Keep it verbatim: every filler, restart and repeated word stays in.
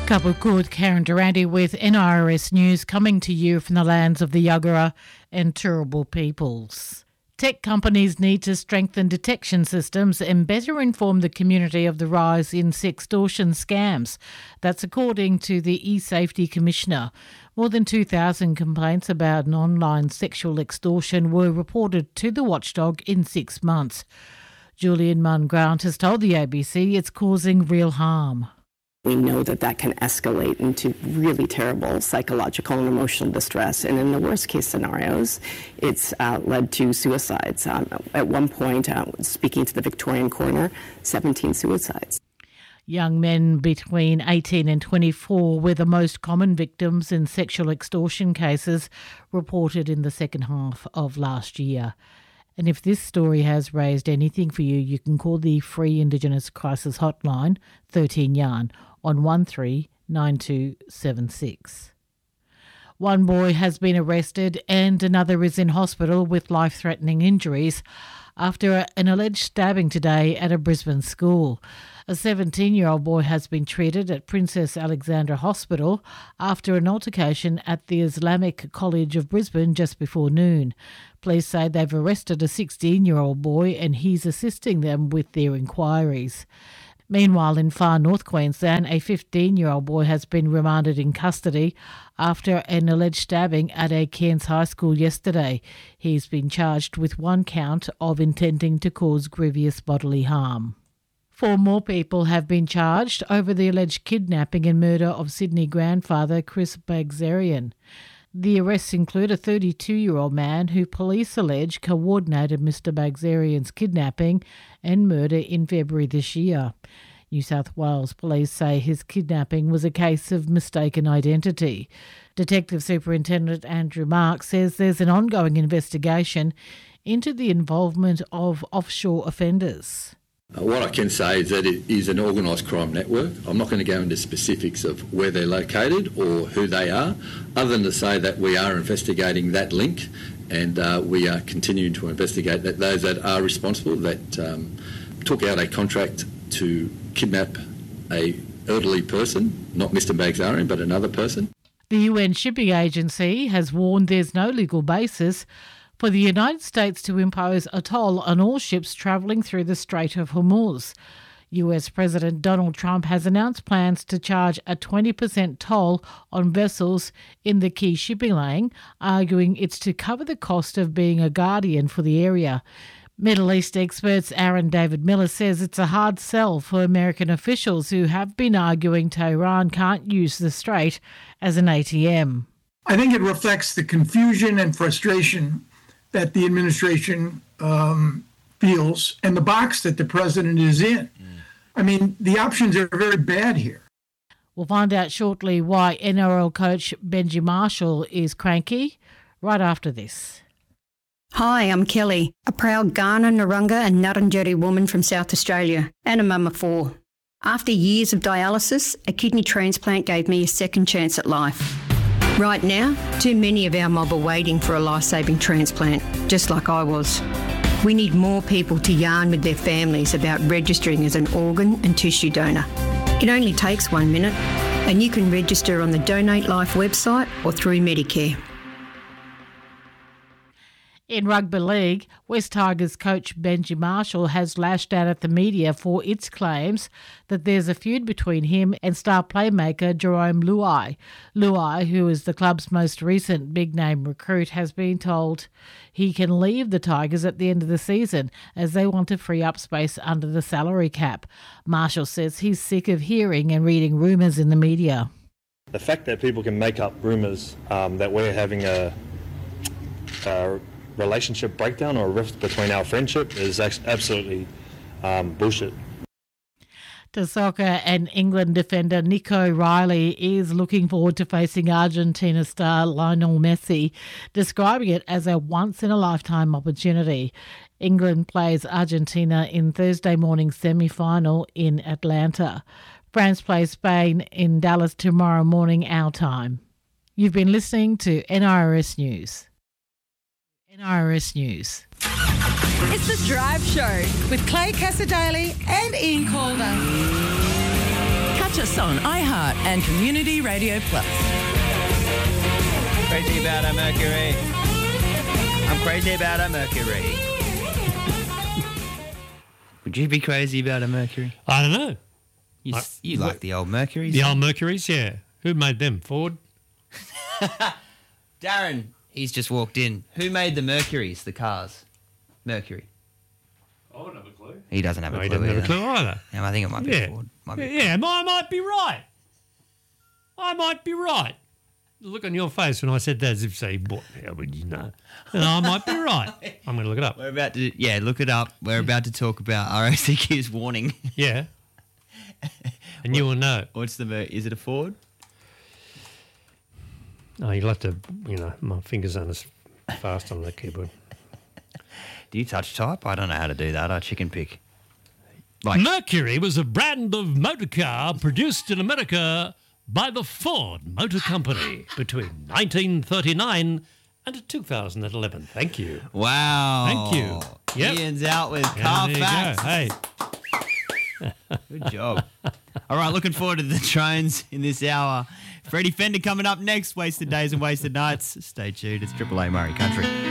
Good, Karen Durante with N R R S News, coming to you from the lands of the Yagara and Turrbal peoples. Tech companies need to strengthen detection systems and better inform the community of the rise in sextortion scams. That's according to the eSafety Commissioner. More than two thousand complaints about an online sexual extortion were reported to the watchdog in six months. Julian Munn Grant has told the A B C it's causing real harm. We know that that can escalate into really terrible psychological and emotional distress. And in the worst case scenarios, it's uh, led to suicides. Um, at one point, uh, speaking to the Victorian Coroner, seventeen suicides. Young men between eighteen and twenty-four were the most common victims in sexual extortion cases reported in the second half of last year. And if this story has raised anything for you, you can call the free Indigenous Crisis Hotline, thirteen yarn, on one three nine two seven six. One boy has been arrested and another is in hospital with life-threatening injuries after an alleged stabbing today at a Brisbane school. A seventeen-year-old boy has been treated at Princess Alexandra Hospital after an altercation at the Islamic College of Brisbane just before noon. Police say they've arrested a sixteen-year-old boy and he's assisting them with their inquiries. Meanwhile, in far north Queensland, a fifteen-year-old boy has been remanded in custody after an alleged stabbing at a Cairns high school yesterday. He's been charged with one count of intending to cause grievous bodily harm. Four more people have been charged over the alleged kidnapping and murder of Sydney grandfather Chris Bagzerian. The arrests include a thirty-two-year-old man who police allege coordinated Mister Bagzerian's kidnapping and murder in February this year. New South Wales police say his kidnapping was a case of mistaken identity. Detective Superintendent Andrew Mark says there's an ongoing investigation into the involvement of offshore offenders. Uh, what I can say is that it is an organised crime network. I'm not going to go into specifics of where they're located or who they are, other than to say that we are investigating that link and uh, we are continuing to investigate that those that are responsible, that um, took out a contract to kidnap a elderly person, not Mister Bagzerian, but another person. The U N Shipping Agency has warned there's no legal basis for the United States to impose a toll on all ships travelling through the Strait of Hormuz. U S President Donald Trump has announced plans to charge a twenty percent toll on vessels in the key shipping lane, arguing it's to cover the cost of being a guardian for the area. Middle East experts Aaron David Miller says it's a hard sell for American officials who have been arguing Tehran can't use the strait as an A T M. I think it reflects the confusion and frustration that the administration um, feels and the box that the president is in. Mm. I mean, the options are very bad here. We'll find out shortly why N R L coach Benji Marshall is cranky right after this. Hi, I'm Kelly, a proud Kaurna, Narungga and Ngarrindjeri woman from South Australia and a mum of four. After years of dialysis, a kidney transplant gave me a second chance at life. Right now, too many of our mob are waiting for a life-saving transplant, just like I was. We need more people to yarn with their families about registering as an organ and tissue donor. It only takes one minute, and you can register on the Donate Life website or through Medicare. In rugby league, West Tigers coach Benji Marshall has lashed out at the media for its claims that there's a feud between him and star playmaker Jerome Luai. Luai, who is the club's most recent big-name recruit, has been told he can leave the Tigers at the end of the season as they want to free up space under the salary cap. Marshall says he's sick of hearing and reading rumours in the media. The fact that people can make up rumours um, that we're having a... a relationship breakdown or a rift between our friendship is absolutely um, bullshit. To soccer, and England defender Nico Riley is looking forward to facing Argentina star Lionel Messi, describing it as a once-in-a-lifetime opportunity. England plays Argentina in Thursday morning semi-final in Atlanta. France plays Spain in Dallas tomorrow morning our time. You've been listening to N R R S News. N R R S News. It's The Drive Show with Clay Cassadaly and Ian Calder. Catch Watch us on iHeart and Community Radio Plus. Crazy about a Mercury. I'm crazy about a Mercury. Would you be crazy about a Mercury? I don't know. You, I, you like the old Mercuries? The old Mercuries, yeah. Who made them? Ford? Darren, he's just walked in. Who made the Mercuries, the cars? Mercury. I don't have a clue. He doesn't have a No, he clue doesn't have a either. clue either. Yeah, I think it might be Yeah. Ford. Might be Yeah, yeah, I might be right. I might be right. The look on your face when I said that as if say, what the hell would you know? And I might be right. I'm going to look it up. We're about to, yeah, look it up. We're about to talk about R O C Q's warning. Yeah. And you will know. What's the, Mer- is it a Ford? Oh, you'll have to, you know, my fingers aren't as fast on the keyboard. Do you touch type? I don't know how to do that. I chicken pick. Like Mercury was a brand of motor car produced in America by the Ford Motor Company between nineteen thirty-nine and two thousand eleven. Thank you. Wow. Thank you. Yep. Ian's out with Yeah, car there you facts. go. Hey. Good job. All right, looking forward to the drones in this hour. Freddie Fender coming up next. Wasted Days and Wasted Nights. Stay tuned. It's Triple A Murray Country.